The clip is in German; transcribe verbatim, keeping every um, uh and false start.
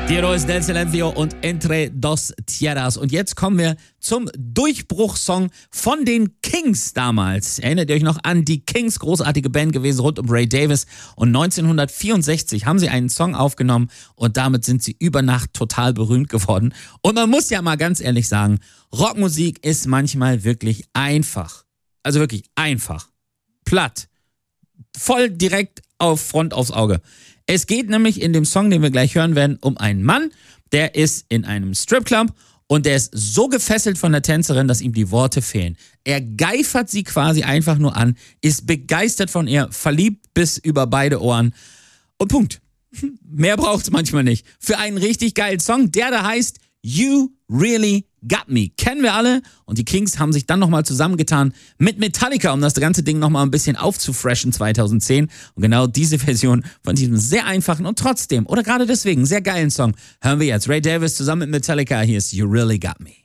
Heroes del Silencio und Entre dos Tierras. Und jetzt kommen wir zum Durchbruchssong von den Kings damals. Erinnert ihr euch noch an die Kings? Großartige Band gewesen rund um Ray Davies. Und neunzehnhundertvierundsechzig haben sie einen Song aufgenommen und damit sind sie über Nacht total berühmt geworden. Und man muss ja mal ganz ehrlich sagen, Rockmusik ist manchmal wirklich einfach. Also wirklich einfach. Platt. Voll direkt auf Front aufs Auge. Es geht nämlich in dem Song, den wir gleich hören werden, um einen Mann, der ist in einem Stripclub und der ist so gefesselt von der Tänzerin, dass ihm die Worte fehlen. Er geifert sie quasi einfach nur an, ist begeistert von ihr, verliebt bis über beide Ohren und Punkt. Mehr braucht's manchmal nicht. Für einen richtig geilen Song, der da heißt You Really Got Me. Kennen wir alle und die Kings haben sich dann nochmal zusammengetan mit Metallica, um das ganze Ding nochmal ein bisschen aufzufreshen zweitausendzehn. Und genau diese Version von diesem sehr einfachen und trotzdem, oder gerade deswegen, sehr geilen Song hören wir jetzt. Ray Davies zusammen mit Metallica. Hier ist You Really Got Me.